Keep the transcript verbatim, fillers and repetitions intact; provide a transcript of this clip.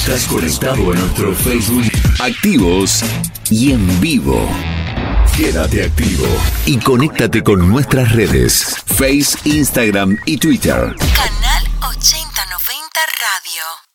Estás conectado a nuestro Facebook, activos y en vivo. Quédate activo y conéctate con nuestras redes, Face, Instagram y Twitter. Canal ochenta noventa Radio.